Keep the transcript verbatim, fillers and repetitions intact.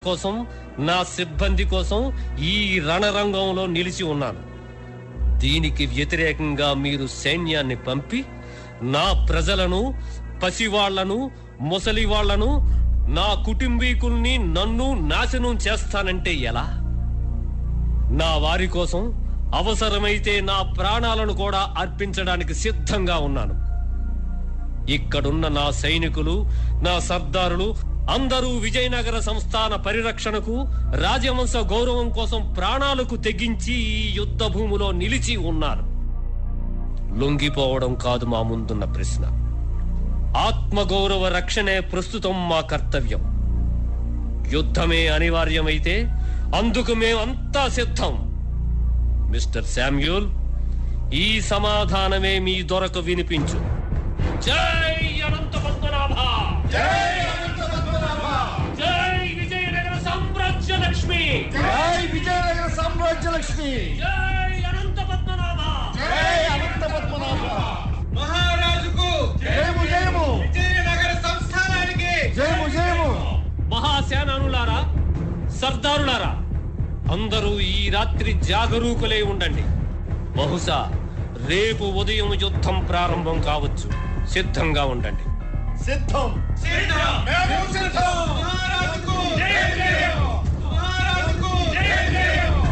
కోసం, నా సిబ్బంది కోసం ఈ రణరంగంలో నిలిచి ఉన్నాను. దీనికి వ్యతిరేకంగా మీరు సైన్యాన్ని పంపి నా ప్రజలను, పసివాళ్లను, ముసలివాళ్లను, నా కుటుంబీకుల్ని, నన్ను నాశనం చేస్తానంటే ఎలా? నా వారి కోసం అవసరమైతే నా ప్రాణాలను కూడా అర్పించడానికి సిద్ధంగా ఉన్నాను. ఇక్కడున్న నా సైనికులు, నా సర్దారులు అందరూ విజయనగర సంస్థాన పరిరక్షణకు, రాజవంశ గౌరవం కోసం ప్రాణాలకు తెగించి ఈ యుద్ధ భూమిలో నిలిచి ఉన్నారు. లొంగిపోవడం కాదు మా ముందున్న ప్రశ్న. ఆత్మగౌరవ రక్షణే ప్రస్తుతం మా కర్తవ్యం. యుద్ధమే అనివార్యమైతే అందుకు మేమంతా సిద్ధం. మిస్టర్ శామ్యూల్, ఈ సమాధానమే మీ దొరకు వినిపించు. జై అనంత పద్మనాభ! జై అనంత పద్మనాభ! జై విజయనగర సామ్రాజ్య లక్ష్మి! జై విజయనగర సామ్రాజ్య లక్ష్మి! జై అనంత పద్మనాభ! జై అనంత పద్మనాభ! మహారాజుకు జయము జయము! విజయనగర సంస్థానానికి జయము జయము! మహాసేనానులారా, సర్దారులారా, అందరూ ఈ రాత్రి జాగరూకులై ఉండండి. బహుశా రేపు ఉదయం యుద్ధం ప్రారంభం కావచ్చు. సిద్ధంగా ఉండండి. సిద్ధం! సిద్ధం! మేము సిద్ధం! మహారాజుకు